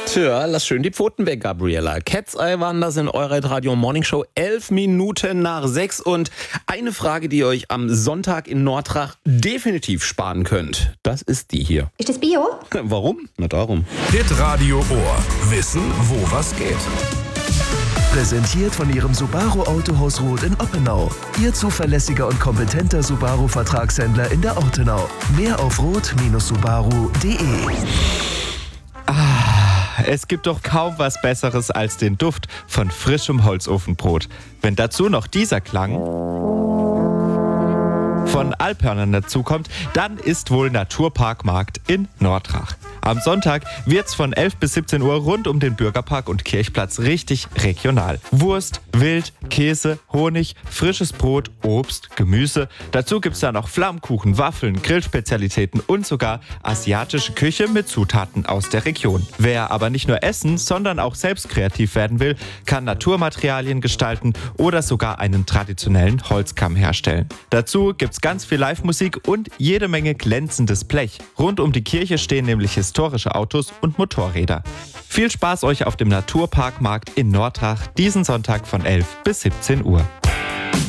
Tja, lass schön die Pfoten weg, Gabriella. Cat's Eye waren das in eurer Radio Morning Show 11 Minuten nach 6 und eine Frage, die ihr euch am Sonntag in Nortrach definitiv sparen könnt. Das ist die hier. Ist das Bio? Warum? Na darum. Hitradio Ohr. Wissen, wo was geht. Präsentiert von Ihrem Subaru Autohaus Roth in Oppenau. Ihr zuverlässiger und kompetenter Subaru-Vertragshändler in der Ortenau. Mehr auf roth-subaru.de. Es gibt doch kaum was Besseres als den Duft von frischem Holzofenbrot. Wenn dazu noch dieser Klang von Alphörnern dazukommt, dann ist wohl Naturparkmarkt in Nortrach. Am Sonntag wird's von 11 bis 17 Uhr rund um den Bürgerpark und Kirchplatz richtig regional. Wurst, Wild, Käse, Honig, frisches Brot, Obst, Gemüse. Dazu gibt's da noch Flammkuchen, Waffeln, Grillspezialitäten und sogar asiatische Küche mit Zutaten aus der Region. Wer aber nicht nur essen, sondern auch selbst kreativ werden will, kann Naturmaterialien gestalten oder sogar einen traditionellen Holzkamm herstellen. Dazu gibt's ganz viel Live-Musik und jede Menge glänzendes Blech. Rund um die Kirche stehen nämlich historische Autos und Motorräder. Viel Spaß euch auf dem Naturparkmarkt in Nortrach diesen Sonntag von 11 bis 17 Uhr.